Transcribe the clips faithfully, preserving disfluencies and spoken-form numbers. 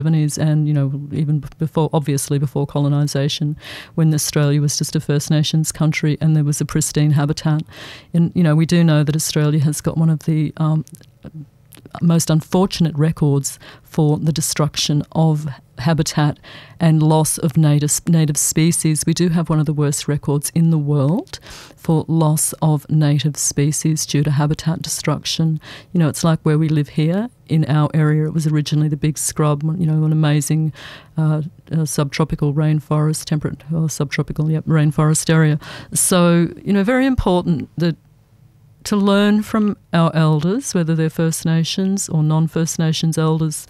seventies and, you know, even before, obviously before colonisation, when Australia was just a First Nations country and there was a pristine habitat. And, you know, we do know that Australia has got one of the um, most unfortunate records for the destruction of habitat and loss of native native species. We do have one of the worst records in the world for loss of native species due to habitat destruction. You know, it's like where we live here in our area. It was originally the big scrub, you know, an amazing uh, uh, subtropical rainforest, temperate or subtropical, yep, rainforest area. So, you know, very important that to learn from our elders, whether they're First Nations or non-First Nations elders.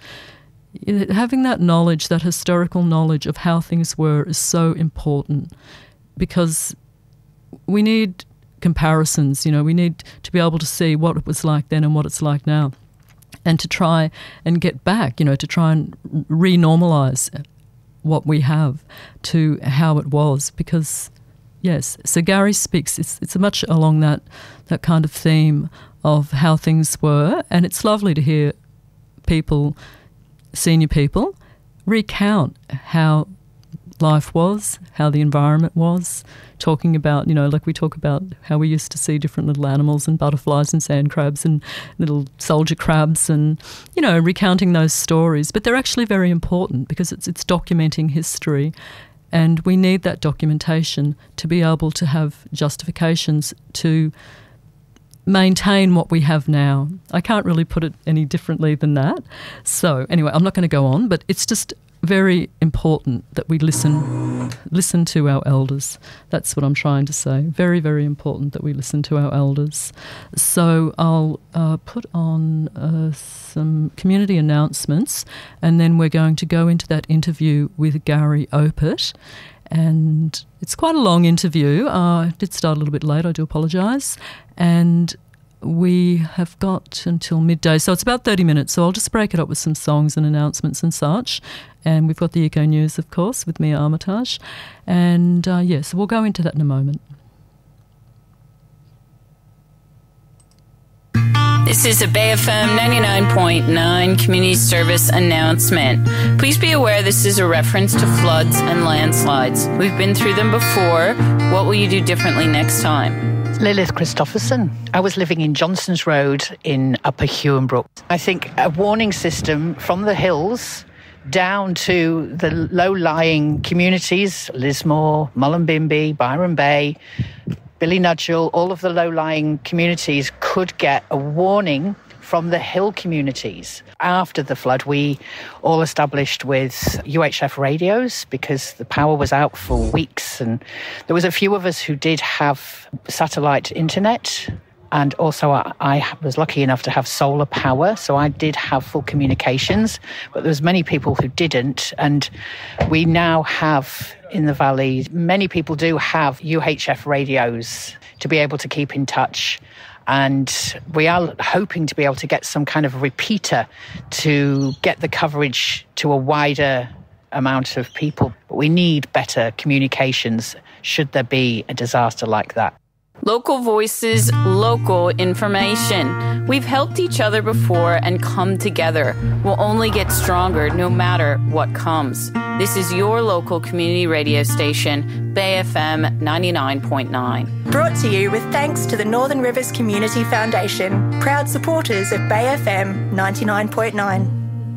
Having that knowledge, that historical knowledge of how things were is so important, because we need comparisons, you know, we need to be able to see what it was like then and what it's like now, and to try and get back, you know, to try and re-normalise what we have to how it was, because, yes, so Gary speaks, it's, it's much along that, that kind of theme of how things were, and it's lovely to hear people, senior people, recount how life was, how the environment was, talking about, you know, like we talk about how we used to see different little animals and butterflies and sand crabs and little soldier crabs and, you know, recounting those stories. But they're actually very important because it's it's documenting history, and we need that documentation to be able to have justifications to maintain what we have now. I can't really put it any differently than that. So anyway, I'm not going to go on, but it's just very important that we listen listen to our elders. That's what I'm trying to say. Very, very important that we listen to our elders. So I'll uh, put on uh, some community announcements, and then we're going to go into that interview with Gary Opert. And it's quite a long interview. Uh, I did start a little bit late, I do apologise. And we have got until midday, so it's about thirty minutes. So I'll just break it up with some songs and announcements and such. And we've got the Eco News, of course, with Mia Armitage. And, uh, yes, yeah, so we'll go into that in a moment. This is a Bay F M ninety-nine point nine community service announcement. Please be aware this is a reference to floods and landslides. We've been through them before. What will you do differently next time? Lilith Christopherson. I was living in Johnson's Road in Upper Huonbrook. I think a warning system from the hills down to the low-lying communities, Lismore, Mullumbimby, Byron Bay, Ballynudgel, all of the low-lying communities could get a warning from the hill communities. After the flood, we all established with U H F radios because the power was out for weeks, and there was a few of us who did have satellite internet, and also I, I was lucky enough to have solar power, so I did have full communications, but there was many people who didn't, and we now have in the valley, many people do have U H F radios to be able to keep in touch. And we are hoping to be able to get some kind of repeater to get the coverage to a wider amount of people. But we need better communications should there be a disaster like that. Local voices, local information. We've helped each other before and come together. We'll only get stronger no matter what comes. This is your local community radio station, Bay F M ninety-nine point nine. Brought to you with thanks to the Northern Rivers Community Foundation, proud supporters of Bay F M ninety-nine point nine.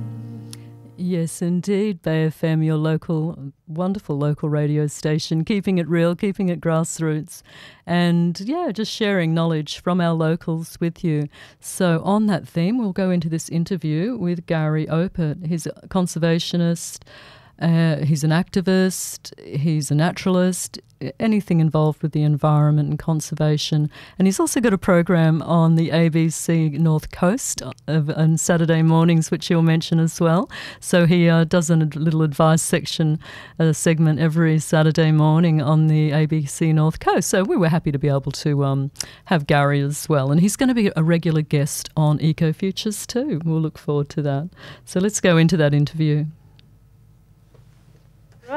Yes, indeed, Bay F M, your local, wonderful local radio station, keeping it real, keeping it grassroots, and, yeah, just sharing knowledge from our locals with you. So on that theme, we'll go into this interview with Gary Opert. He's a conservationist, uh, he's an activist, he's a naturalist, anything involved with the environment and conservation. And he's also got a program on the A B C North Coast of, on Saturday mornings, which he'll mention as well. So he uh, does a little advice section uh, segment every Saturday morning on the A B C North Coast. So we were happy to be able to um, have Gary as well. And he's going to be a regular guest on Eco Futures too. We'll look forward to that. So let's go into that interview. Right.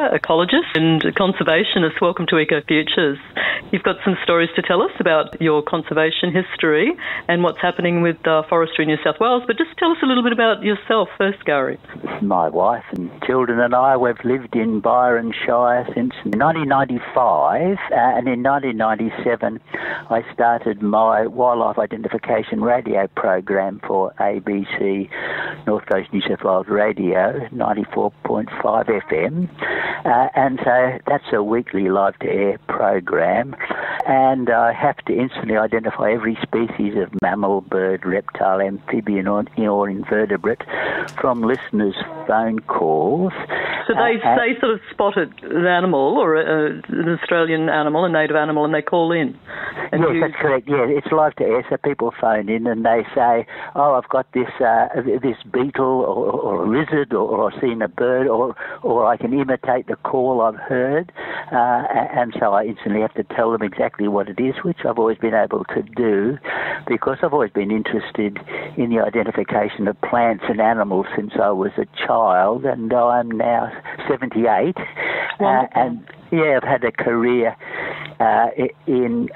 ecologist and conservationist. Welcome to EcoFutures. You've got some stories to tell us about your conservation history and what's happening with uh, forestry in New South Wales, but just tell us a little bit about yourself first, Gary. My wife and children and I, we've lived in Byron Shire since nineteen ninety-five, uh, and in nineteen ninety-seven I started my wildlife identification radio program for A B C North Coast New South Wales Radio, ninety-four point five F M, uh, and so that's a weekly live-to-air program, and I have to instantly identify every species of mammal, bird, reptile, amphibian or, or invertebrate from listeners' phone calls. So they, uh, they sort of spotted an animal or a, an Australian animal, a native animal, and they call in. And yes, you... that's correct. Yeah, it's live to air, so people phone in and they say, "Oh, I've got this uh, this beetle or, or a lizard, or, or I've seen a bird, or or I can imitate the call I've heard," uh, and so I instantly have to tell them exactly what it is, which I've always been able to do because I've always been interested in the identification of plants and animals since I was a child, and I'm now seventy-eight, uh, and yeah, I've had a career uh, in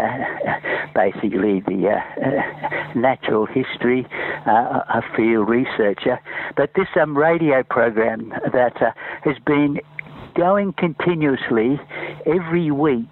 uh, basically the uh, natural history, uh, a field researcher, but this um, radio program that uh, has been going continuously every week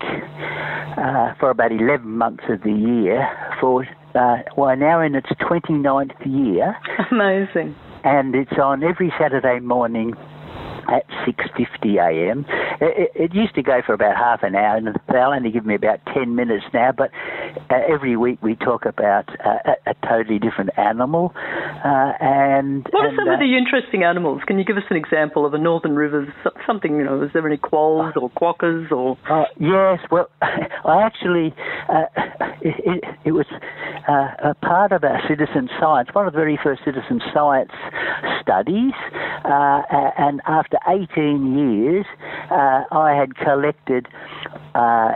uh, for about eleven months of the year for uh, well, now in its twenty-ninth year. Amazing. And it's on every Saturday morning at six fifty a m. It, it used to go for about half an hour, and they'll only give me about ten minutes now, but uh, every week we talk about uh, a, a totally different animal. Uh, and What are and, some uh, of the interesting animals? Can you give us an example of a Northern Rivers, something, you know, is there any quolls or quokkas or... Uh, yes, well, I actually, uh, it, it, it was uh, a part of our citizen science, one of the very first citizen science studies, uh, and after eighteen years, uh, I had collected uh,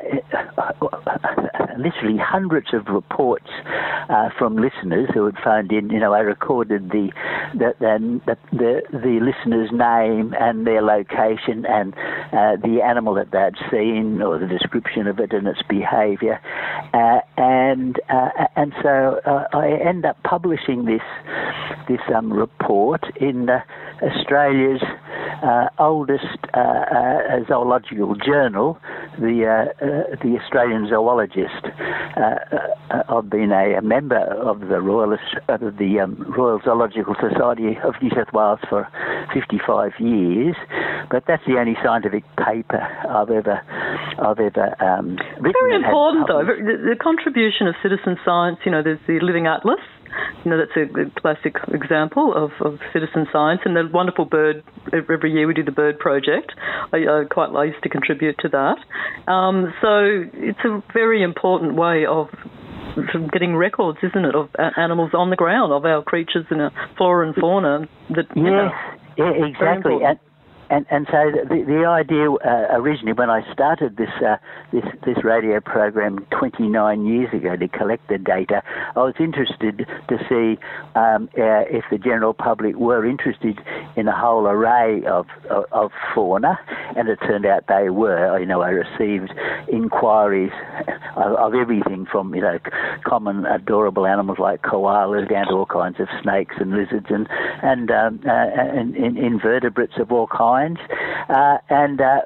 literally hundreds of reports uh, from listeners who had phoned in. You know, I recorded the the the, the, the listener's name and their location and uh, the animal that they'd seen or the description of it and its behaviour, uh, and uh, and so uh, I end up publishing this this um, report in uh, Australia's uh, oldest uh, uh, zoological journal, the uh, uh, the Australian Zoologist. Uh, uh, I've been a, a member of the Royal of the um, Royal Zoological Society of New South Wales for fifty-five years, but that's the only scientific paper I've ever I've ever um, written. Very important, though, the, the contribution of citizen science. You know, there's the Living Atlas. You know, that's a, a classic example of, of citizen science, and the wonderful bird, every year we do the bird project. I, I quite I used to contribute to that. Um, so it's a very important way of getting records, isn't it, of animals on the ground, of our creatures and our flora and fauna. That, yes, know, yeah, exactly. And, and so the, the idea uh, originally, when I started this uh, this this radio program twenty-nine years ago to collect the data, I was interested to see um, uh, if the general public were interested in a whole array of, of of fauna, and it turned out they were. You know, I received inquiries of, of everything from, you know, common adorable animals like koalas down to all kinds of snakes and lizards and and, um, uh, and, and invertebrates of all kinds. Uh, and uh,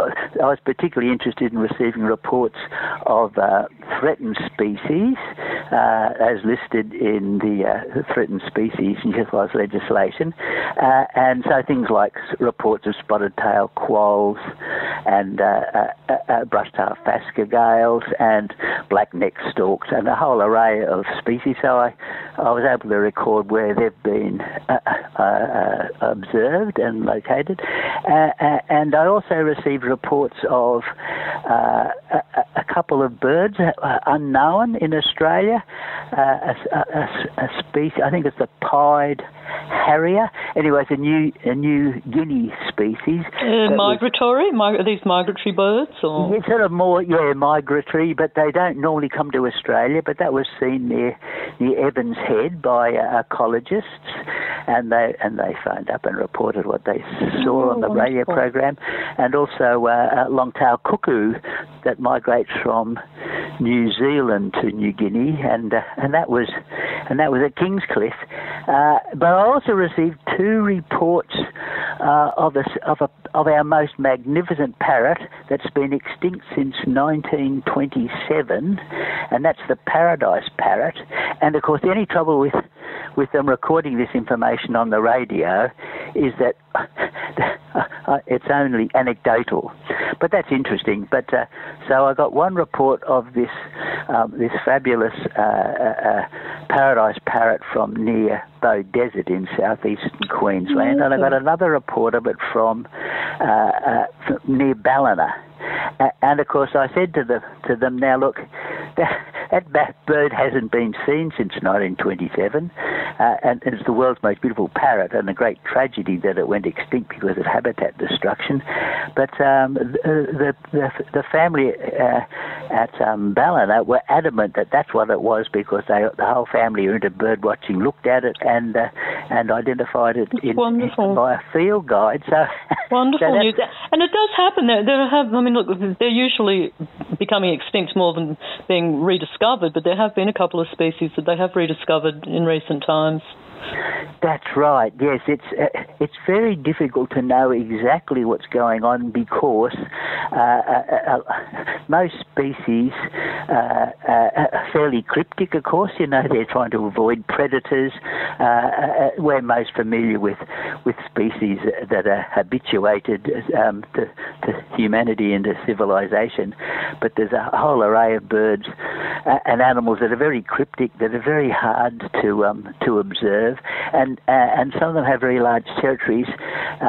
I was particularly interested in receiving reports of uh, threatened species, uh, as listed in the uh, threatened species New South Wales legislation, uh, and so things like reports of spotted-tail quolls and uh, uh, uh, brush-tail phascogales and black-necked storks and a whole array of species. So I, I was able to record where they've been uh, uh, uh, observed and located. Uh, uh, and I also received reports of uh, a, a couple of birds uh, unknown in Australia, a, a, a species. I think it's the pied harrier. Anyway, it's a new a New Guinea species. Uh, migratory? Was, Mig- are these migratory birds? Or? It's sort of more, yeah, migratory, but they don't normally come to Australia. But that was seen near near Evans Head by uh, ecologists, and they and they phoned up and reported what they saw oh, on the wonderful. radio program, and also uh, a long-tailed cuckoo that migrates from New Zealand to New Guinea, and uh, and that was and that was at Kingscliff. Uh, but I also received two reports uh, of a, of a of our most magnificent parrot that's been extinct since nineteen twenty-seven, and that's the Paradise parrot. And of course, the only trouble with with them recording this information on the radio is that it's only anecdotal. But that's interesting. But uh, so I got one report of this um, this fabulous uh, uh, Paradise parrot from near Bow Desert in southeastern Queensland, mm-hmm. and I got another report of it from uh, uh, near Ballina. Uh, and of course, I said to the to them, now look, that, that bird hasn't been seen since nineteen twenty-seven, uh, and it's the world's most beautiful parrot, and a great tragedy that it went extinct because of habitat destruction. But um, the, the the family uh, at um, Ballina were adamant that that's what it was, because they, the whole family were into bird watching, looked at it, and uh, and identified it in, in, by a field guide. So wonderful so news, and it does happen. There, there have. I mean, look, they're usually becoming extinct more than being rediscovered, but there have been a couple of species that they have rediscovered in recent times. That's right. Yes, it's uh, it's very difficult to know exactly what's going on, because uh, uh, uh, most species uh, uh, are fairly cryptic. Of course, you know, they're trying to avoid predators. Uh, uh, we're most familiar with with species that are habituated um, to, to humanity and to civilization, but there's a whole array of birds uh, and animals that are very cryptic, that are very hard to um, to observe. And uh, and some of them have very large territories uh,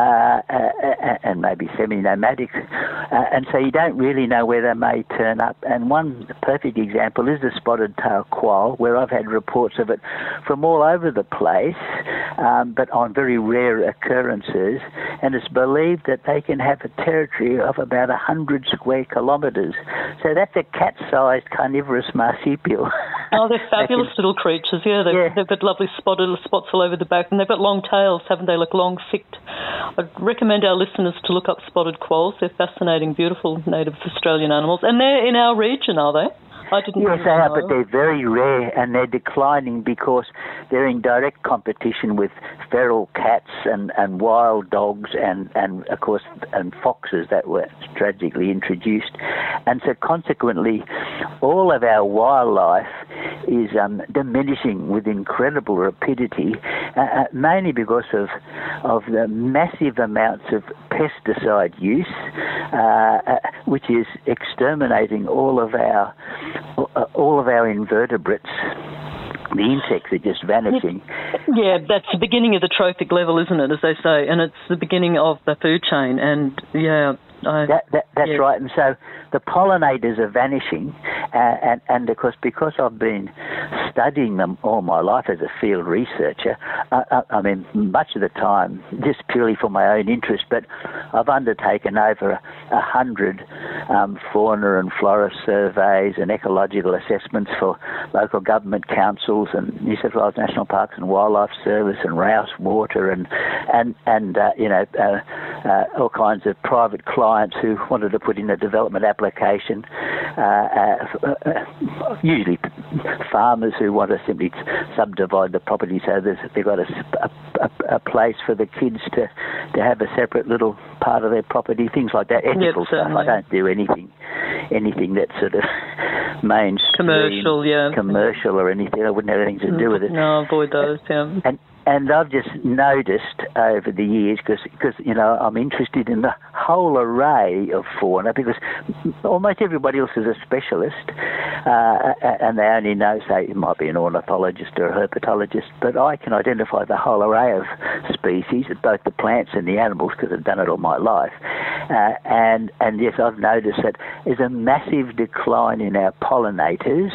uh, and maybe semi-nomadic, uh, and so you don't really know where they may turn up. And one perfect example is the spotted-tailed quail, where I've had reports of it from all over the place, um, but on very rare occurrences, and it's believed that they can have a territory of about one hundred square kilometres. So that's a cat-sized carnivorous marsupial. Oh, they're fabulous they can, little creatures, yeah. They've, yeah. they've got lovely spotted spots all over the back, and they've got long tails, haven't they, like long, thick. I'd recommend our listeners to look up spotted quolls. They're fascinating, beautiful native Australian animals, and they're in our region, are they? I didn't yes, really they are, know. but they're very rare, and they're declining because they're in direct competition with feral cats and, and wild dogs and, and, of course, and foxes that were tragically introduced. And so, consequently, all of our wildlife is um, diminishing with incredible rapidity, uh, mainly because of, of the massive amounts of pesticide use, uh, uh, which is exterminating all of our all of our invertebrates. The insects are just vanishing. Yeah, that's the beginning of the trophic level, isn't it, as they say? And it's the beginning of the food chain. And, yeah... I, that, that, that's yeah. right. And so the pollinators are vanishing. Uh, and, and, of course, because I've been studying them all my life as a field researcher, uh, uh, I mean, much of the time, just purely for my own interest, but I've undertaken over a, a hundred um, fauna and flora surveys and ecological assessments for local government councils and New South Wales National Parks and Wildlife Service and Rouse Water and, and, and uh, you know, uh, uh, all kinds of private clients who wanted to put in a development application, uh, uh, uh, usually farmers who want to simply subdivide the property so they've got a, a, a place for the kids to, to have a separate little part of their property, things like that, ethical yep, stuff. I don't do anything anything that's sort of mainstream, commercial, yeah. commercial or anything. I wouldn't have anything to do with it. No, avoid those, yeah. And, And I've just noticed over the years, because, you know, I'm interested in the whole array of fauna, because almost everybody else is a specialist, uh, and they only know, say, it might be an ornithologist or a herpetologist, but I can identify the whole array of species, both the plants and the animals, because I've done it all my life. Uh, and, and yes, I've noticed that there's a massive decline in our pollinators,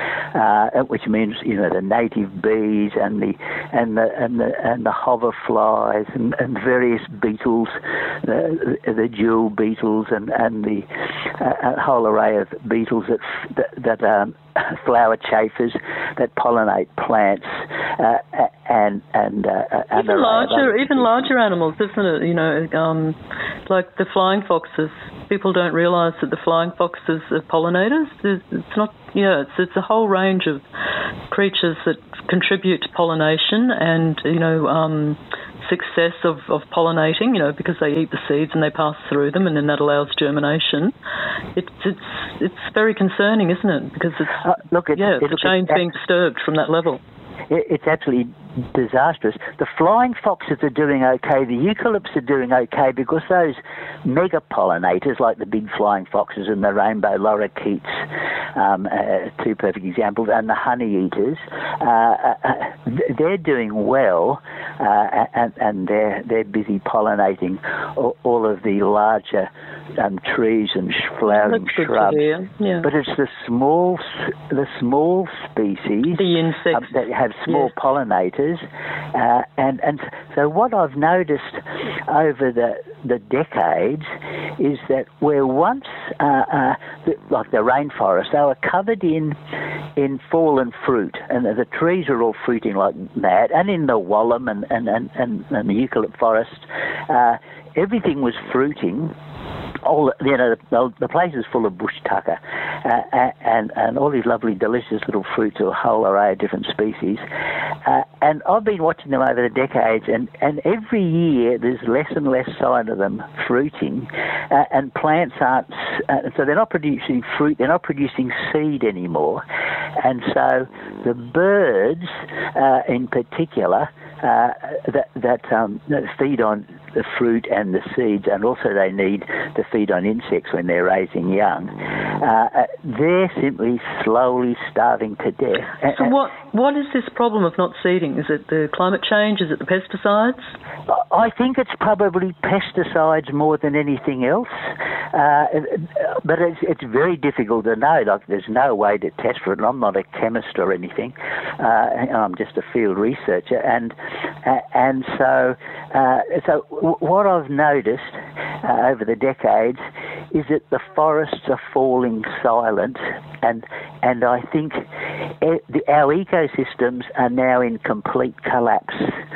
uh, which means, you know, the native bees and the and the and the and the hoverflies and, and various beetles, the, the jewel beetles and and the uh, a whole array of beetles that that, that um, flower chafers that pollinate plants, uh, and and uh, even larger even larger animals, isn't it? You know, um, like the flying foxes. People don't realise that the flying foxes are pollinators. It's not, yeah, it's it's a whole range of creatures that contribute to pollination and, you know, um, success of, of pollinating, you know, because they eat the seeds and they pass through them, and then that allows germination. It's it's it's very concerning, isn't it? Because it's uh, look, it's, yeah, it's, the chain's being disturbed from that level. It's absolutely disastrous. The flying foxes are doing okay. The eucalypts are doing okay because those mega pollinators, like the big flying foxes and the rainbow lorikeets, um, uh, two perfect examples, and the honey eaters, uh, uh, they're doing well, uh, and, and they're they're busy pollinating all, all of the larger um, trees and flowering That's shrubs. Yeah. But it's the small the small species, the insects, um, that have small yeah. pollinators, uh, and and so what I've noticed over the the decades is that where once uh, uh, the, like the rainforest, they were covered in in fallen fruit, and the, the trees are all fruiting like mad, and in the Wallam and and and, and, and the eucalypt forest, uh, everything was fruiting. All you know, the, the place is full of bush tucker, uh, and and all these lovely, delicious little fruits of a whole array of different species. Uh, and I've been watching them over the decades, and, and every year there's less and less sign of them fruiting, uh, and plants aren't. Uh, so they're not producing fruit; they're not producing seed anymore, and so the birds, uh, in particular, uh, that that, um, that feed on the fruit and the seeds, and also they need to feed on insects when they're raising young. Uh, they're simply slowly starving to death. So what what is this problem of not seeding? Is it the climate change? Is it the pesticides? I think it's probably pesticides more than anything else, uh, but it's, it's very difficult to know. Like, there's no way to test for it, and I'm not a chemist or anything. Uh, I'm just a field researcher, and uh, and so uh, so w- what I've noticed uh, over the decades is that the forests are falling silent, and and I think e- the, our ecosystems are now in complete collapse,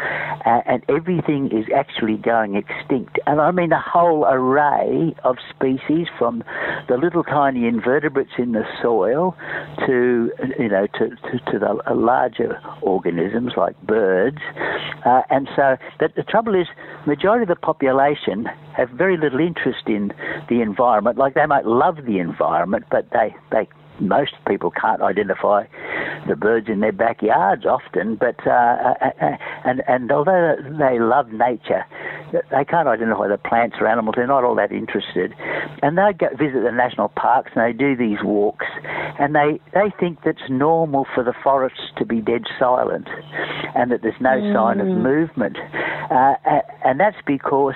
uh, and everything is actually going extinct. And I mean a whole array of species, from the little tiny invertebrates in the soil to, you know, to, to, to the larger organisms like birds. Uh, and so that the trouble is, majority of the population have very little interest in the environment. Like, they might love the environment, but they, they most people can't identify the birds in their backyards often, but uh, uh, and and although they love nature, they can't identify the plants or animals. They're not all that interested, and they go visit the national parks and they do these walks, and they they think that's normal for the forests to be dead silent, and that there's no mm. sign of movement, uh, and that's because.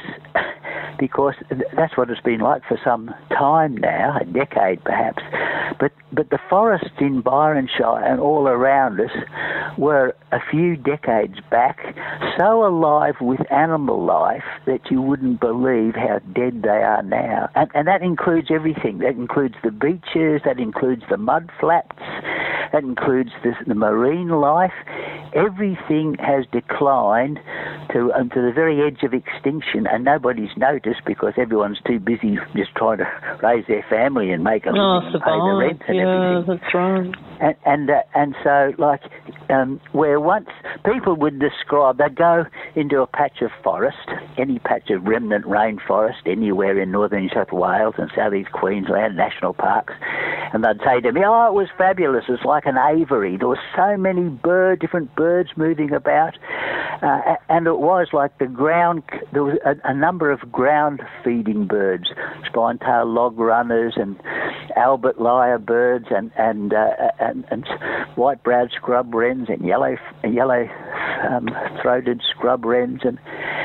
Because that's what it's been like for some time now, a decade perhaps. But but the forests in Byron Shire and all around us were a few decades back so alive with animal life that you wouldn't believe how dead they are now. And, and that includes everything. That includes the beaches, that includes the mud flats, that includes the, the marine life. Everything has declined to, um, to the very edge of extinction, and nobody's noticed because everyone's too busy just trying to raise their family and make a living oh, and pay the rent and yeah, everything. That's right. And and, uh, and so, like, um, where once people would describe, they'd go into a patch of forest, any patch of remnant rainforest anywhere in northern New South Wales and southeast Queensland national parks, and they'd say to me, "Oh, it was fabulous. It's like an aviary. There were so many bird, different birds moving about, uh, and it was like the ground. There was a, a number of ground-feeding birds, spine-tailed log runners and Albert lyre birds and and uh, and, and white-browed scrub wrens and yellow yellow um, throated scrub wrens and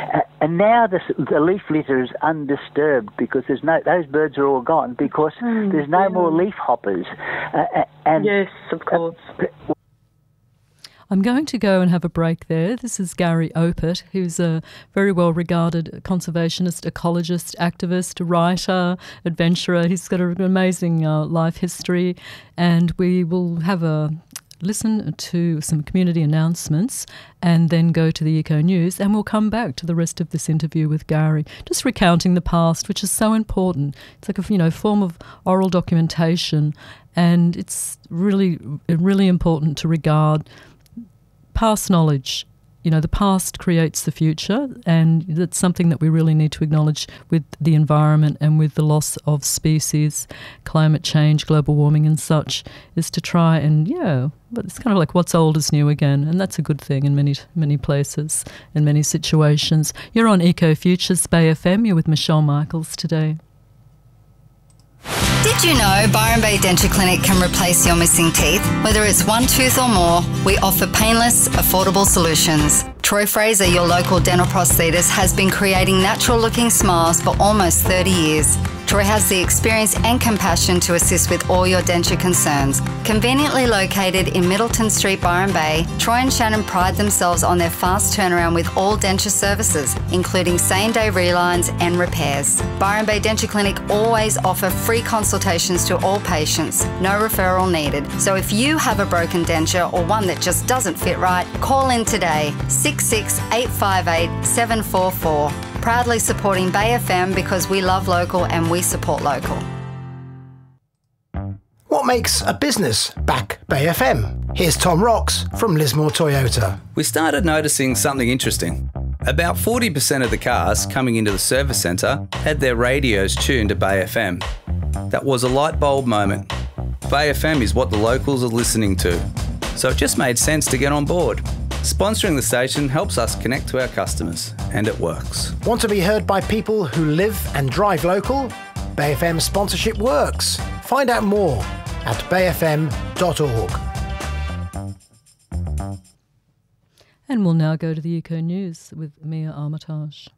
Uh, and now the, the leaf litter is undisturbed because there's no those birds are all gone because mm, there's no yeah. more leaf hoppers. Uh, and yes, of course. Uh, I'm going to go and have a break there. This is Gary Opert, who's a very well-regarded conservationist, ecologist, activist, writer, adventurer. He's got an amazing uh, life history, and we will have a listen to some community announcements and then go to the Eco News, and we'll come back to the rest of this interview with Gary, just recounting the past, which is so important. It's like a you know form of oral documentation, and it's really, really important to regard past knowledge. You know, the past creates the future, and that's something that we really need to acknowledge with the environment and with the loss of species, climate change, global warming and such, is to try and, yeah, but it's kind of like what's old is new again, and that's a good thing in many, many places, in many situations. You're on Eco Futures Bay F M. You're with Michelle Michaels today. Did you know Byron Bay Denture Clinic can replace your missing teeth? Whether it's one tooth or more, we offer painless, affordable solutions. Troy Fraser, your local dental prosthetist, has been creating natural-looking smiles for almost thirty years. Troy has the experience and compassion to assist with all your denture concerns. Conveniently located in Middleton Street, Byron Bay, Troy and Shannon pride themselves on their fast turnaround with all denture services, including same-day relines and repairs. Byron Bay Denture Clinic always offer free consultations to all patients, no referral needed. So if you have a broken denture or one that just doesn't fit right, call in today, six six eight five eight seven four four. Proudly supporting Bay F M because we love local and we support local. What makes a business back Bay F M? Here's Tom Rocks from Lismore Toyota. We started noticing something interesting. About forty percent of the cars coming into the service centre had their radios tuned to Bay F M. That was a light bulb moment. Bay F M is what the locals are listening to, so it just made sense to get on board. Sponsoring the station helps us connect to our customers, and it works. Want to be heard by people who live and drive local? Bay F M sponsorship works. Find out more at bay f m dot org. And we'll now go to the Eco News with Mia Armitage.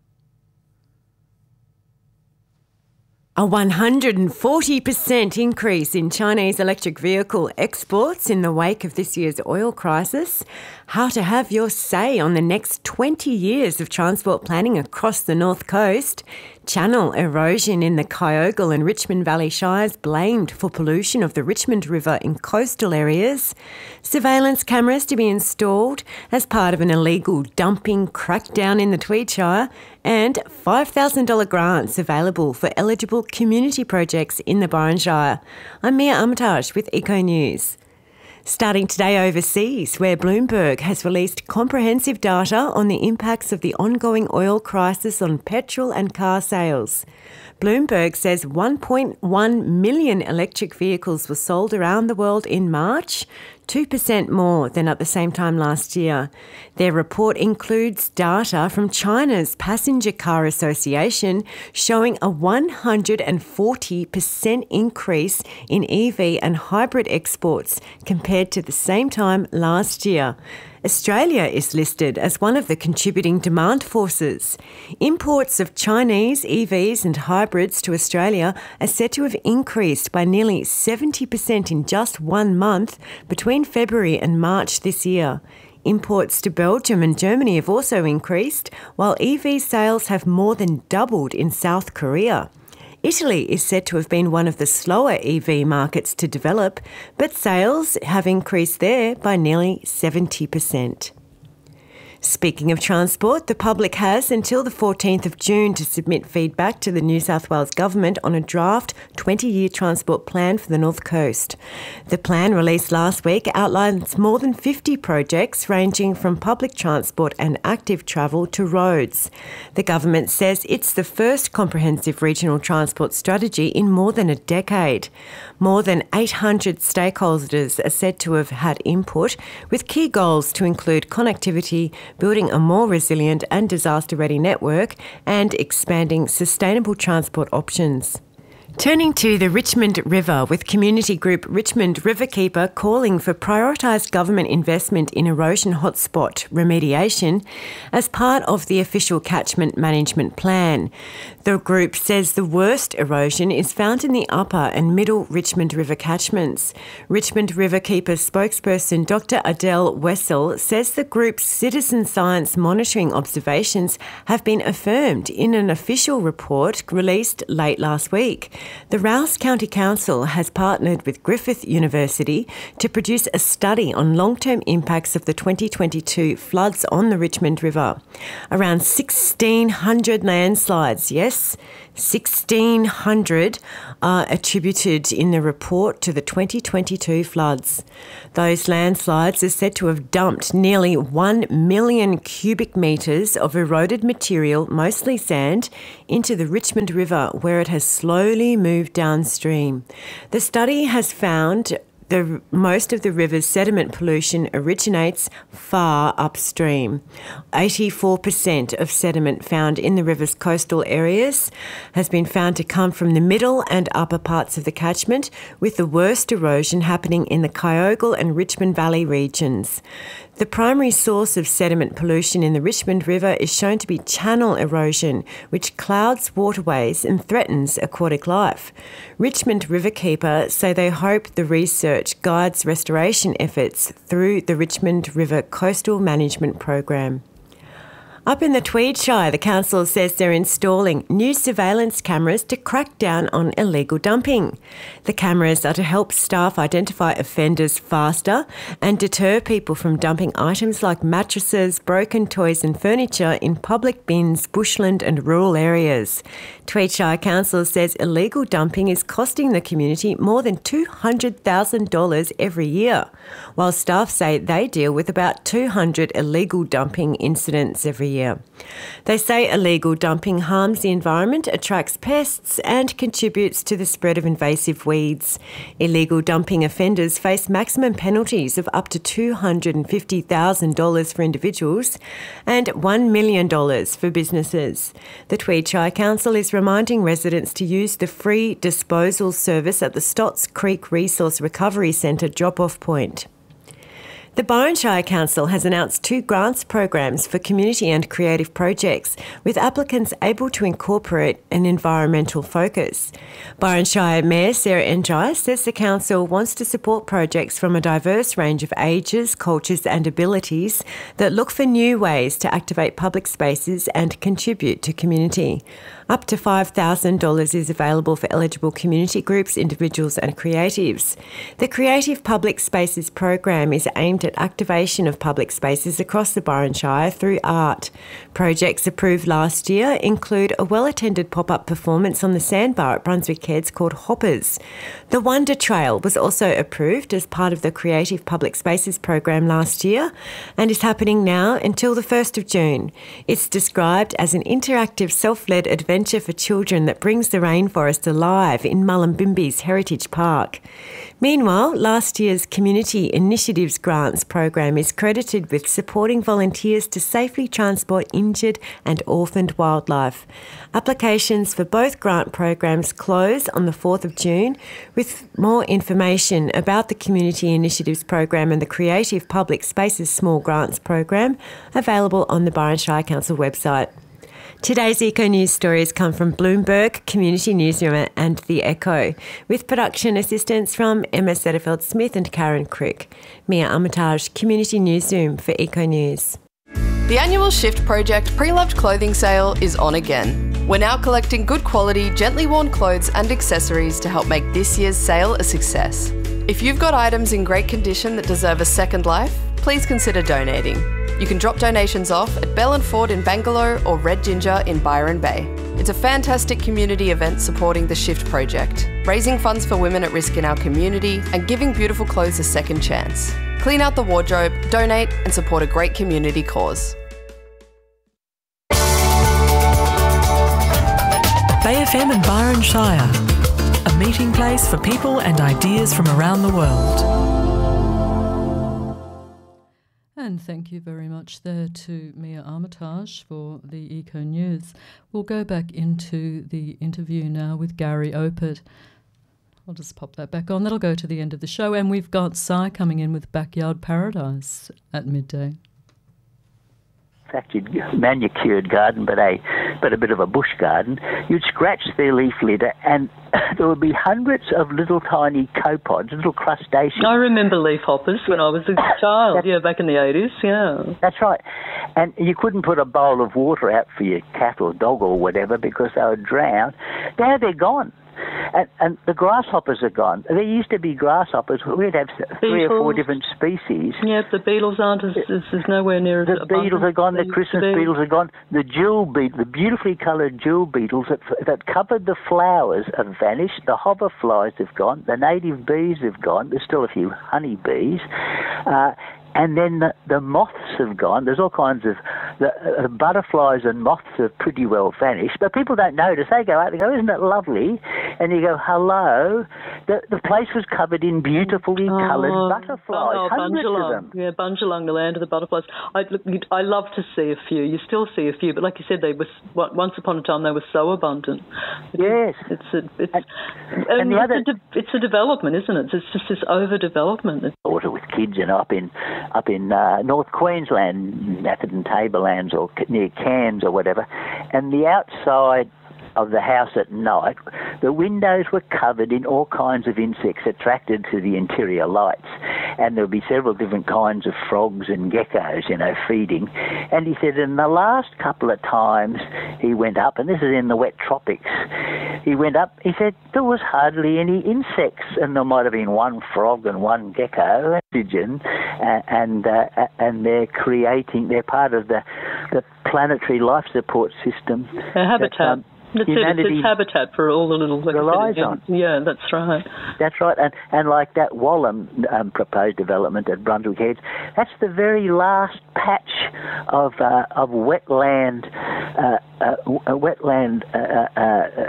A one hundred forty percent increase in Chinese electric vehicle exports in the wake of this year's oil crisis. How to have your say on the next twenty years of transport planning across the North Coast. Channel erosion in the Kyogle and Richmond Valley Shires blamed for pollution of the Richmond River in coastal areas. Surveillance cameras to be installed as part of an illegal dumping crackdown in the Tweed Shire, and five thousand dollars grants available for eligible community projects in the Byron Shire. I'm Mia Armitage with Eco News. Starting today overseas, where Bloomberg has released comprehensive data on the impacts of the ongoing oil crisis on petrol and car sales. Bloomberg says one point one million electric vehicles were sold around the world in March, two percent more than at the same time last year. Their report includes data from China's Passenger Car Association showing a one hundred forty percent increase in E V and hybrid exports compared to the same time last year. Australia is listed as one of the contributing demand forces. Imports of Chinese E Vs and hybrids to Australia are said to have increased by nearly seventy percent in just one month between February and March this year. Imports to Belgium and Germany have also increased, while E V sales have more than doubled in South Korea. Italy is said to have been one of the slower E V markets to develop, but sales have increased there by nearly seventy percent. Speaking of transport, the public has until the fourteenth of June to submit feedback to the New South Wales Government on a draft twenty-year transport plan for the North Coast. The plan, released last week, outlines more than fifty projects ranging from public transport and active travel to roads. The government says it's the first comprehensive regional transport strategy in more than a decade. More than eight hundred stakeholders are said to have had input, with key goals to include connectivity, building a more resilient and disaster-ready network, and expanding sustainable transport options. Turning to the Richmond River, with community group Richmond Riverkeeper calling for prioritised government investment in erosion hotspot remediation as part of the official catchment management plan. The group says the worst erosion is found in the upper and middle Richmond River catchments. Richmond Riverkeeper spokesperson Doctor Adele Wessel says the group's citizen science monitoring observations have been affirmed in an official report released late last week. The Rouse County Council has partnered with Griffith University to produce a study on long-term impacts of the twenty twenty-two floods on the Richmond River. Around sixteen hundred landslides, yes, sixteen hundred are attributed in the report to the twenty twenty-two floods. Those landslides are said to have dumped nearly one million cubic metres of eroded material, mostly sand, into the Richmond River, where it has slowly moved downstream. The study has found The, most of the river's sediment pollution originates far upstream. eighty-four percent of sediment found in the river's coastal areas has been found to come from the middle and upper parts of the catchment, with the worst erosion happening in the Kyogle and Richmond Valley regions. The primary source of sediment pollution in the Richmond River is shown to be channel erosion, which clouds waterways and threatens aquatic life. Richmond Riverkeeper say they hope the research guides restoration efforts through the Richmond River Coastal Management Program. Up in the Tweed Shire, the council says they're installing new surveillance cameras to crack down on illegal dumping. The cameras are to help staff identify offenders faster and deter people from dumping items like mattresses, broken toys and furniture in public bins, bushland and rural areas. Tweed Shire Council says illegal dumping is costing the community more than two hundred thousand dollars every year, while staff say they deal with about two hundred illegal dumping incidents every year. They say illegal dumping harms the environment, attracts pests and contributes to the spread of invasive weeds. Illegal dumping offenders face maximum penalties of up to two hundred fifty thousand dollars for individuals and one million dollars for businesses. The Tweed Shire Council is reminding residents to use the free disposal service at the Stotts Creek Resource Recovery Centre drop-off point. The Byron Shire Council has announced two grants programs for community and creative projects, with applicants able to incorporate an environmental focus. Byron Shire Mayor Sarah Endry says the council wants to support projects from a diverse range of ages, cultures and abilities that look for new ways to activate public spaces and contribute to community. Up to five thousand dollars is available for eligible community groups, individuals and creatives. The Creative Public Spaces program is aimed at activation of public spaces across the Byron Shire through art. Projects approved last year include a well-attended pop-up performance on the sandbar at Brunswick Heads called Hoppers. The Wonder Trail was also approved as part of the Creative Public Spaces program last year and is happening now until the first of June. It's described as an interactive self-led adventure for children that brings the rainforest alive in Mullumbimby's Heritage Park. Meanwhile, last year's Community Initiatives Grants program is credited with supporting volunteers to safely transport injured and orphaned wildlife. Applications for both grant programs close on the fourth of June, with more information about the Community Initiatives program and the Creative Public Spaces Small Grants program available on the Byron Shire Council website. Today's Eco News stories come from Bloomberg, Community Newsroom and The Echo, with production assistance from Emma Setterfeld Smith and Karen Crick. Mia Armitage, Community Newsroom for Eco News. The annual Shift Project pre-loved clothing sale is on again. We're now collecting good quality, gently worn clothes and accessories to help make this year's sale a success. If you've got items in great condition that deserve a second life, please consider donating. You can drop donations off at Bell and Ford in Bangalore or Red Ginger in Byron Bay. It's a fantastic community event supporting the Shift Project, raising funds for women at risk in our community and giving beautiful clothes a second chance. Clean out the wardrobe, donate and support a great community cause. Bay F M and Byron Shire, a meeting place for people and ideas from around the world. And thank you very much there to Mia Armitage for the Eco News. We'll go back into the interview now with Gary Opert. I'll just pop that back on. That'll go to the end of the show. And we've got Si coming in with Backyard Paradise at midday. Fact, manicured garden, but a but a bit of a bush garden. You'd scratch their leaf litter, and there would be hundreds of little tiny copepods, little crustaceans. I remember leaf hoppers when I was a child. Yeah, back in the eighties. Yeah, that's right. And you couldn't put a bowl of water out for your cat or dog or whatever because they would drown. Now they're gone. And, and the grasshoppers are gone. There used to be grasshoppers. We'd have three beetles. or four different species. Yeah, the beetles aren't as, as, as nowhere near as The abundant beetles are gone. The as Christmas they used to be. beetles are gone. The jewel beetle, the beautifully coloured jewel beetles that that covered the flowers have vanished. The hoverflies have gone. The native bees have gone. There's still a few honey bees. Uh, And then the, the moths have gone. There's all kinds of... The, uh, butterflies and moths have pretty well vanished, but people don't notice. They go out, they go, isn't it lovely? And you go, hello? The, the place was covered in beautifully Oh, coloured butterflies, oh, hundreds Bundjalung. of them. Yeah, Bundjalung, the land of the butterflies. I, look, you'd- I love to see a few. You still see a few, but like you said, they were s- once upon a time they were so abundant. It's, yes, it's a, it's, and, and and the it's, other, a de- it's a development, isn't it? It's just this overdevelopment. It's, water with kids and up in up in uh, North Queensland, Atherton Tablelands or near Cairns or whatever, and the outside of the house at night, the windows were covered in all kinds of insects attracted to the interior lights, and there would be several different kinds of frogs and geckos, you know, feeding. And he said in the last couple of times he went up, and this is in the wet tropics, he went up, he said there was hardly any insects, and there might have been one frog and one gecko, oxygen, uh, and uh, and they're creating, they're part of the, the planetary life support system. a habitat. That, um, That's it. It's, it's habitat for all the little... Like relies yeah, on. Yeah, that's right. That's right, and and like that Wallam um, proposed development at Brunswick Heads, that's the very last patch of uh, of wetland, uh, uh, uh, wetland. Uh, uh,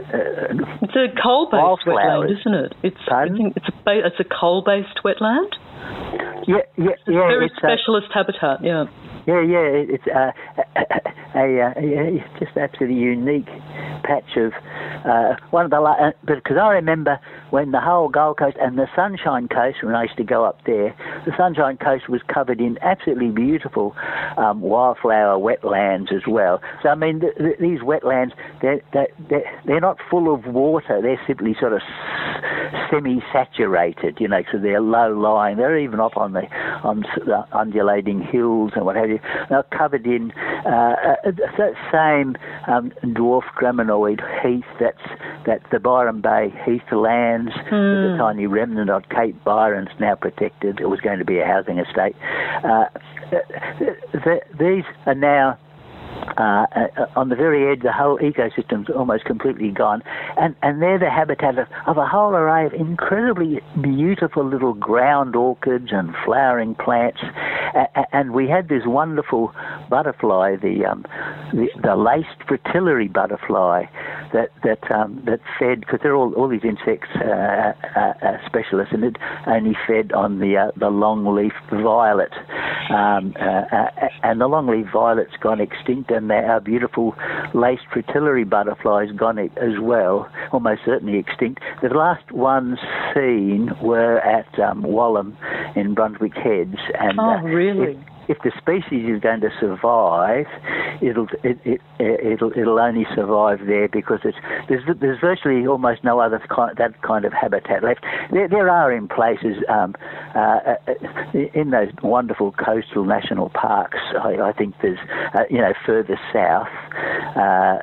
uh, It's a coal-based wetland, isn't it? It's Pardon? I think it's a ba- it's a coal-based wetland. yeah, yeah, It's yeah. very it's, uh, specialist habitat. Yeah. Yeah, yeah, it's uh, a, a, a, a just absolutely unique patch of uh, one of the la- uh, because I remember when the whole Gold Coast and the Sunshine Coast, when I used to go up there, the Sunshine Coast was covered in absolutely beautiful um, wildflower wetlands as well. So I mean, th- th- these wetlands, they're, they're they're not full of water; they're simply sort of semi-saturated, you know, so they're low-lying. They're even up on the on the undulating hills and what have you. They're covered in uh, that same um, dwarf graminoid heath. That's that's the Byron Bay heathlands. Mm. There's a tiny remnant on Cape Byron's now protected. It was going to be a housing estate. Uh, th- th- these are now Uh, uh, on the very edge, the whole ecosystem's almost completely gone, and and they're the habitat of, of a whole array of incredibly beautiful little ground orchids and flowering plants, uh, and we had this wonderful butterfly, the um, the, the laced fritillary butterfly, that that um, that fed, because they're all all these insects uh, uh, uh, specialists, and it only fed on the uh, the long-leafed violet, um, uh, uh, and the long-leaf violet's gone extinct. And our beautiful laced fritillary butterflies gone as well, almost certainly extinct. The last ones seen were at um, Wallam in Brunswick Heads. And, oh, uh, really? If, if the species is going to survive, it'll it, it, it'll it'll only survive there because it's there's there's virtually almost no other kind, that kind of habitat left. There there are in places um, uh, in those wonderful coastal national parks. I, I think there's uh, you know further south. Uh,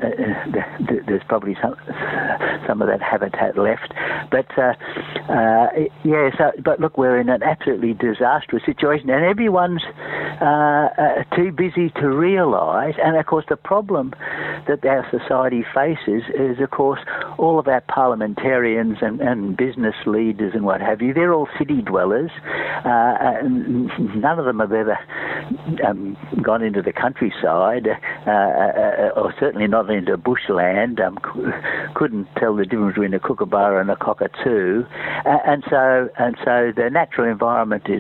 uh, there's probably some some of that habitat left, but uh, uh, yeah. So, but look, we're in an absolutely disastrous situation, and everyone's Uh, uh, too busy to realise. And of course the problem that our society faces is of course all of our parliamentarians and, and business leaders and what have you, they're all city dwellers. Uh, and none of them have ever um, gone into the countryside uh, uh, or certainly not into bushland, um, couldn't tell the difference between a kookaburra and a cockatoo, uh, and so and so the natural environment is of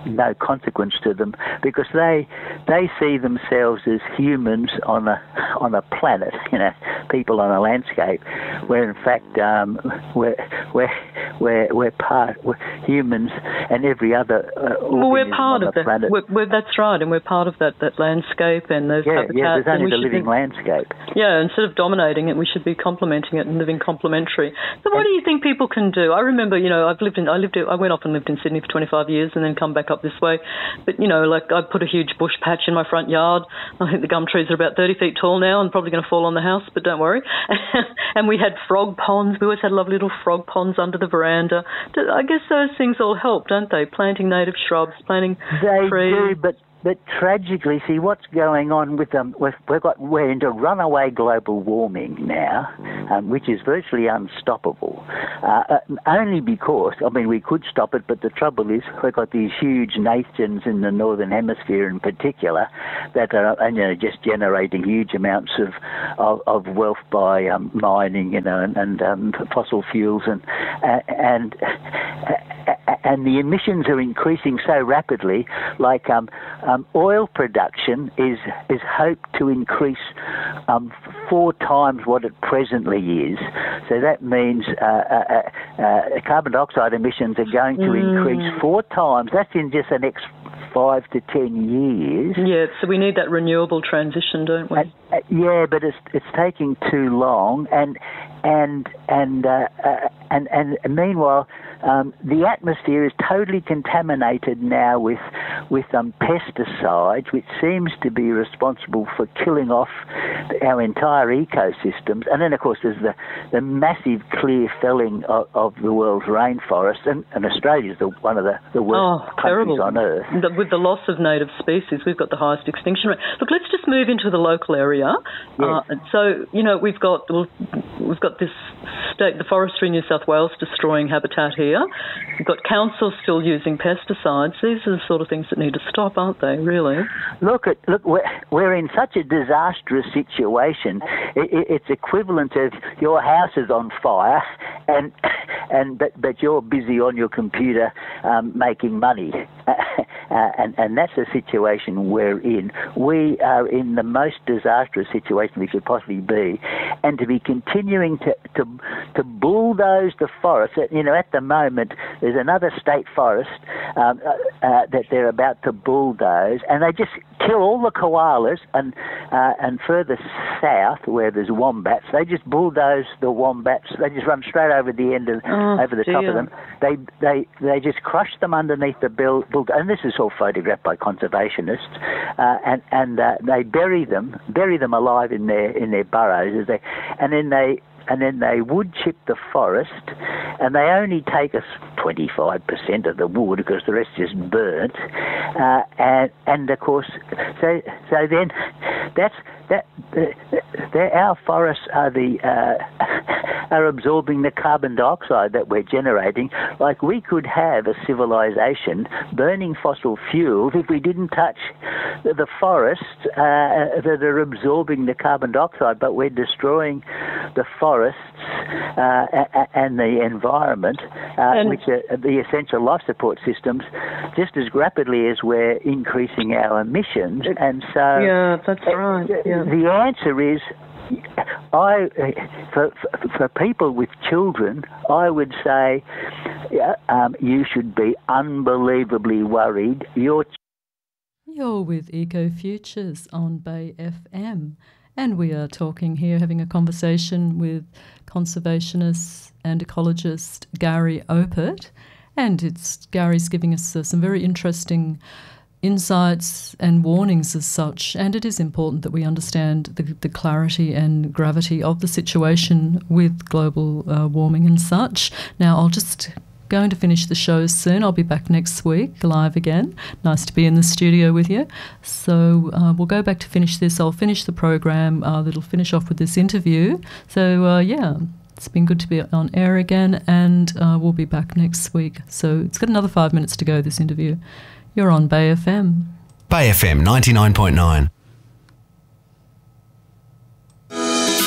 no consequence to them, because they they see themselves as humans on a on a planet, you know, people on a landscape, where in fact um, we're we're we're we're part we're humans and every other uh, well, we're part on of the that. planet. We're, we're, that's right, and we're part of that, that landscape and those yeah, habitats. Yeah, there's only the living be, landscape. Yeah, instead of dominating it, we should be complementing it and living complementary. So, what and, do you think people can do? I remember, you know, I've lived in, I lived, I went off and lived in Sydney for twenty-five years, and then come back up this way. But you know, like I put a huge bush patch in my front yard. I think the gum trees are about thirty feet tall now, and probably going to fall on the house. But don't worry. And we had frog ponds. We always had lovely little frog ponds under the veranda. I guess those things all help, don't they? Planting native shrubs, planting they trees. do, but but tragically, see what's going on with them. We've, we've got we're into runaway global warming now, um, which is virtually unstoppable. Uh, uh, only because I mean we could stop it, but the trouble is we've got these huge nations in the northern hemisphere, in particular, that are you know just generating huge amounts of of, of wealth by um, mining, you know, and, and um, fossil fuels, and uh, and. Uh, and the emissions are increasing so rapidly, like um, um, oil production is is hoped to increase um, four times what it presently is. So that means uh, uh, uh, carbon dioxide emissions are going to mm. increase four times. That's in just the next five to ten years. Yeah, so we need that renewable transition, don't we? Uh, uh, yeah, but it's it's taking too long, and and and uh, uh, and and meanwhile. Um, the atmosphere is totally contaminated now with with um, pesticides, which seems to be responsible for killing off our entire ecosystems. And then, of course, there's the, the massive clear felling of, of the world's rainforests, and, and Australia's the, one of the, the worst oh, countries terrible. on Earth. The, with the loss of native species, we've got the highest extinction rate. Look, let's just move into the local area. Yes. Uh, so, you know, we've got we've got this state, the Forestry New South Wales, destroying habitat here. We've got councils still using pesticides. These are the sort of things that need to stop, aren't they, really? Look, at, look, we're, we're in such a disastrous situation. It, it, it's equivalent of your house is on fire and and but, but you're busy on your computer um, making money. Uh, and, and that's the situation we're in. We are in the most disastrous situation we could possibly be. And to be continuing to, to, to bulldoze the forest, you know, at the moment, there's another state forest um, uh, uh, that they're about to bulldoze, and they just kill all the koalas, and uh, and further south where there's wombats, they just bulldoze the wombats. They just run straight over the end of oh, over the dear. top of them. They they they just crush them underneath the bull. bull and this is all photographed by conservationists, uh, and and uh, they bury them bury them alive in their in their burrows, as they, and then they. And then they wood chip the forest, and they only take us twenty-five percent of the wood because the rest is burnt. Uh, and and of course, so so then that's that. Uh, our forests are the uh, are absorbing the carbon dioxide that we're generating. Like we could have a civilization burning fossil fuels if we didn't touch the, the forests uh, that are absorbing the carbon dioxide, but we're destroying the forests uh, and the environment, uh, and which are the essential life support systems, just as rapidly as we're increasing our emissions. And so, yeah, that's right. Yeah. The answer is, I for, for people with children, I would say um, you should be unbelievably worried. Your You're with Eco Futures on Bay F M. And we are talking here, having a conversation with conservationist and ecologist Gary Opert. And it's Gary's giving us uh, some very interesting insights and warnings as such. And it is important that we understand the, the clarity and gravity of the situation with global uh, warming and such. Now, I'll just... going to finish the show soon. I'll be back next week live again. Nice to be in the studio with you. So uh, we'll go back to finish this. I'll finish the program uh, that'll finish off with this interview. So uh, yeah, it's been good to be on air again, and uh, we'll be back next week. So it's got another five minutes to go, this interview. You're on Bay F M. Bay F M ninety-nine point nine.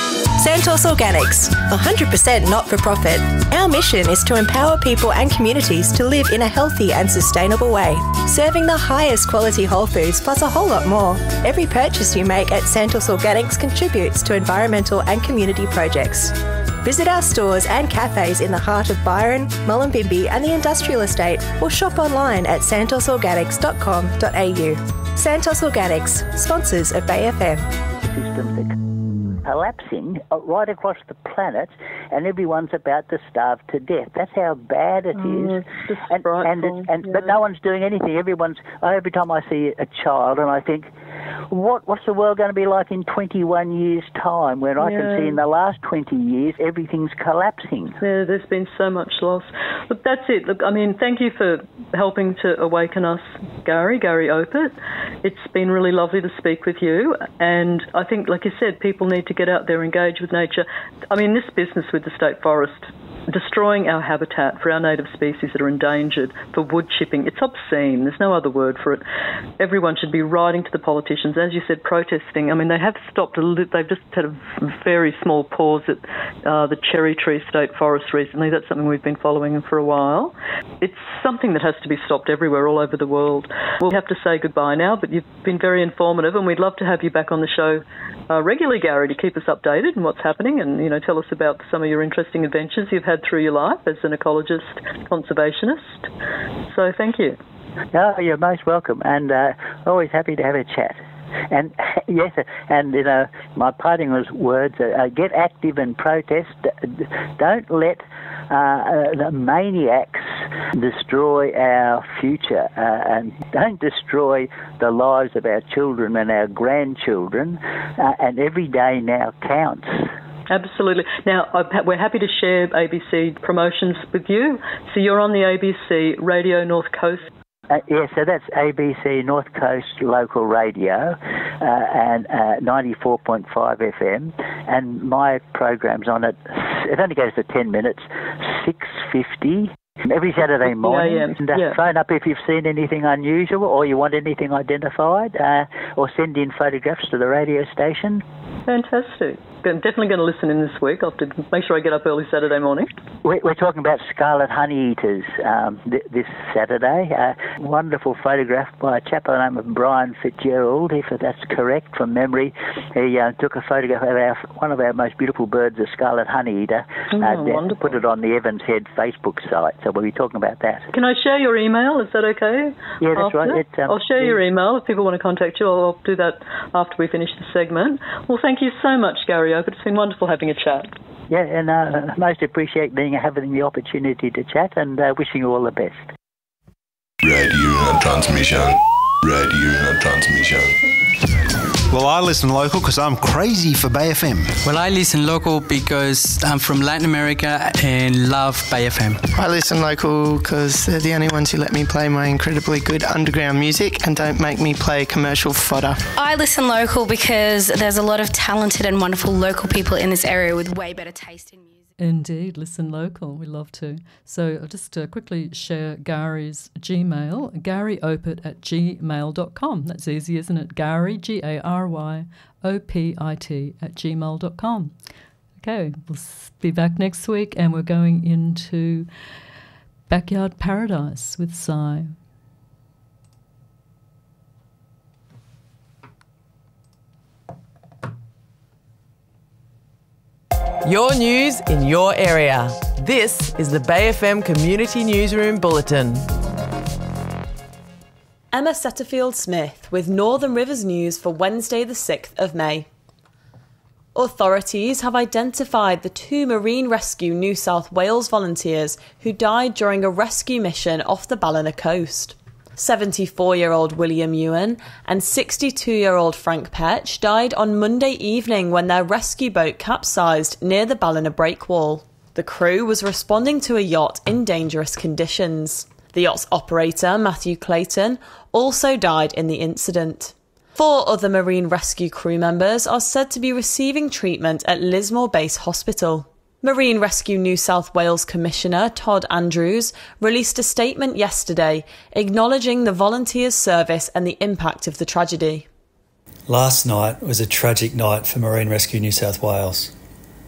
Santos Organics, one hundred percent not-for-profit. Our mission is to empower people and communities to live in a healthy and sustainable way, serving the highest quality whole foods plus a whole lot more. Every purchase you make at Santos Organics contributes to environmental and community projects. Visit our stores and cafes in the heart of Byron, Mullumbimby and the Industrial Estate, or shop online at santos organics dot com dot a u. Santos Organics, sponsors of Bay F M. Systems are collapsing right across the planet, and everyone's about to starve to death. That's how bad it oh, is. It's and, and, it, and yeah. But no one's doing anything. Everyone's. Every time I see a child, and I think, What what's the world going to be like in twenty-one years' time, when I yeah. can see in the last twenty years everything's collapsing? Yeah, there's been so much loss. Look, that's it. Look, I mean, thank you for helping to awaken us, Gary, Gary Opert. It's been really lovely to speak with you, and I think, like you said, people need to get out there, engage with nature. I mean, this business with the state forest, destroying our habitat for our native species that are endangered, for wood chipping, it's obscene. There's no other word for it. Everyone should be writing to the politicians, as you said, protesting. I mean, they have stopped, a li- they've just had a very small pause at uh, the Cherry Tree State Forest recently. That's something we've been following for a while. It's something that has to be stopped everywhere, all over the world. We'll have to say goodbye now, but you've been very informative, and we'd love to have you back on the show uh, regularly, Gary, to keep us updated on what's happening, and, you know, tell us about some of your interesting adventures you've had through your life as an ecologist, conservationist. So thank you. Oh, you're most welcome, and uh, always happy to have a chat. And yes, and you know, my parting words are, uh, get active and protest. Don't let uh, the maniacs destroy our future, uh, and don't destroy the lives of our children and our grandchildren, uh, and every day now counts. Absolutely. Now, we're happy to share A B C promotions with you. So you're on the A B C Radio North Coast. Uh, yeah, so that's A B C North Coast Local Radio uh, and uh, ninety-four point five F M, and my program's on it. It only goes for ten minutes, six fifty. Every Saturday morning, and uh, yeah. phone up if you've seen anything unusual or you want anything identified, uh, or send in photographs to the radio station. Fantastic. I'm definitely going to listen in this week. I'll have to make sure I get up early Saturday morning. We're, we're talking about scarlet honey eaters um, th- this Saturday. A uh, wonderful photograph by a chap by the name of Brian Fitzgerald, if that's correct from memory. He uh, took a photograph of our, one of our most beautiful birds, the scarlet honey eater, oh, uh, wonderful. Put it on the Evans Head Facebook site. So we'll be talking about that. Can I share your email? Is that okay? Yeah, that's after? right. It, um, I'll share yeah. your email. If people want to contact you, I'll, I'll do that after we finish the segment. Well, thank you so much, Gary Opert. It's been wonderful having a chat. Yeah, and uh, most appreciate being having the opportunity to chat, and uh, wishing you all the best. Radio Transmission. Radio Transmission. Well, I listen local because I'm crazy for Bay F M. Well, I listen local because I'm from Latin America and love Bay F M. I listen local because they're the only ones who let me play my incredibly good underground music and don't make me play commercial fodder. I listen local because there's a lot of talented and wonderful local people in this area with way better taste in music. Indeed, listen local. We love to. So I'll just uh, quickly share Gary's Gmail, gary opert at gmail dot com. That's easy, isn't it? Gary, G A R Y O P I T, at gmail dot com. Okay, we'll be back next week, and we're going into Backyard Paradise with Si. Your news in your area. This is the Bay F M Community Newsroom Bulletin. Emma Setterfield-Smith with Northern Rivers News for Wednesday the sixth of May. Authorities have identified the two Marine Rescue New South Wales volunteers who died during a rescue mission off the Ballina coast. seventy-four-year-old William Ewan and sixty-two-year-old Frank Petch died on Monday evening when their rescue boat capsized near the Ballina breakwall. The crew was responding to a yacht in dangerous conditions. The yacht's operator, Matthew Clayton, also died in the incident. Four other Marine Rescue crew members are said to be receiving treatment at Lismore Base Hospital. Marine Rescue New South Wales Commissioner Todd Andrews released a statement yesterday acknowledging the volunteers' service and the impact of the tragedy. Last night was a tragic night for Marine Rescue New South Wales.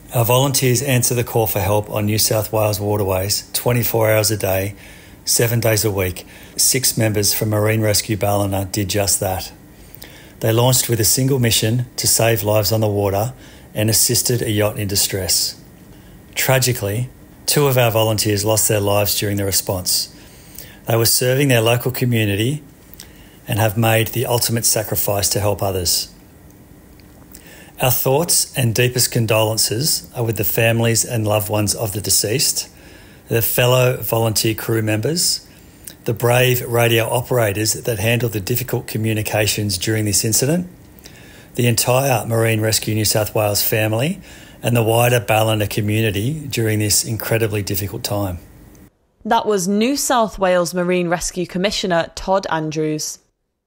Our volunteers answer the call for help on New South Wales waterways twenty-four hours a day, seven days a week. Six members from Marine Rescue Ballina did just that. They launched with a single mission to save lives on the water and assisted a yacht in distress. Tragically, two of our volunteers lost their lives during the response. They were serving their local community and have made the ultimate sacrifice to help others. Our thoughts and deepest condolences are with the families and loved ones of the deceased, the fellow volunteer crew members, the brave radio operators that handled the difficult communications during this incident, the entire Marine Rescue New South Wales family, and the wider Ballina community during this incredibly difficult time. That was New South Wales Marine Rescue Commissioner Todd Andrews.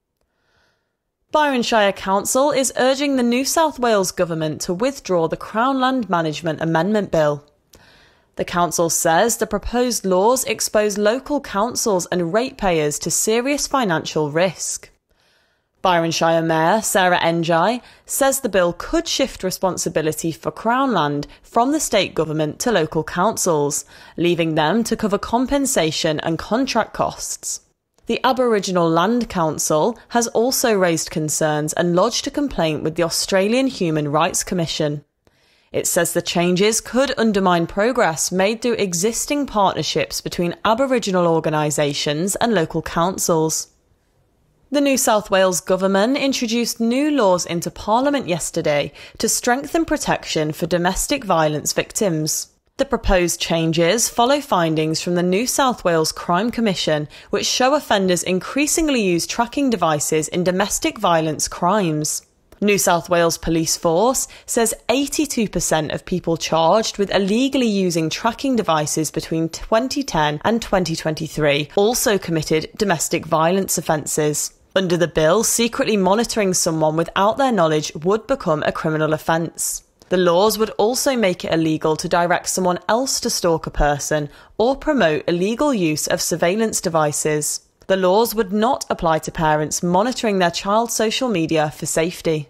Byron Shire Council is urging the New South Wales Government to withdraw the Crown Land Management Amendment Bill. The council says the proposed laws expose local councils and ratepayers to serious financial risk. Byron Shire Mayor Sarah Njai says the bill could shift responsibility for Crown land from the state government to local councils, leaving them to cover compensation and contract costs. The Aboriginal Land Council has also raised concerns and lodged a complaint with the Australian Human Rights Commission. It says the changes could undermine progress made through existing partnerships between Aboriginal organisations and local councils. The New South Wales Government introduced new laws into Parliament yesterday to strengthen protection for domestic violence victims. The proposed changes follow findings from the New South Wales Crime Commission, which show offenders increasingly use tracking devices in domestic violence crimes. New South Wales Police Force says eighty-two percent of people charged with illegally using tracking devices between twenty ten and twenty twenty-three also committed domestic violence offences. Under the bill, secretly monitoring someone without their knowledge would become a criminal offence. The laws would also make it illegal to direct someone else to stalk a person or promote illegal use of surveillance devices. The laws would not apply to parents monitoring their child's social media for safety.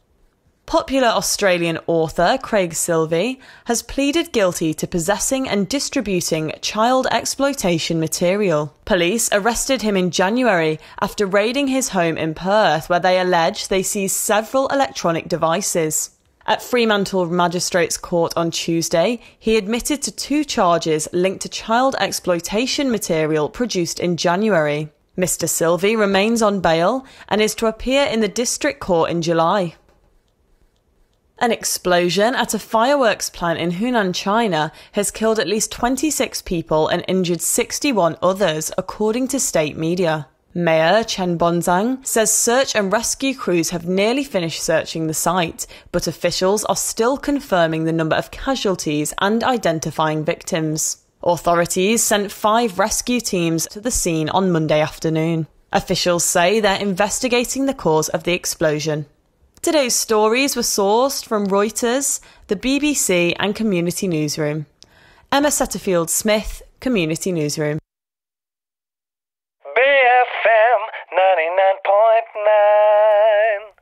Popular Australian author Craig Silvey has pleaded guilty to possessing and distributing child exploitation material. Police arrested him in January after raiding his home in Perth, where they allege they seized several electronic devices. At Fremantle Magistrates Court on Tuesday, he admitted to two charges linked to child exploitation material produced in January. Mister Silvey remains on bail and is to appear in the District Court in July. An explosion at a fireworks plant in Hunan, China, has killed at least twenty-six people and injured sixty-one others, according to state media. Mayor Chen Bonzang says search and rescue crews have nearly finished searching the site, but officials are still confirming the number of casualties and identifying victims. Authorities sent five rescue teams to the scene on Monday afternoon. Officials say they're investigating the cause of the explosion. Today's stories were sourced from Reuters, the B B C and Community Newsroom. Emma Setterfield-Smith, Community Newsroom. B F M ninety-nine point nine.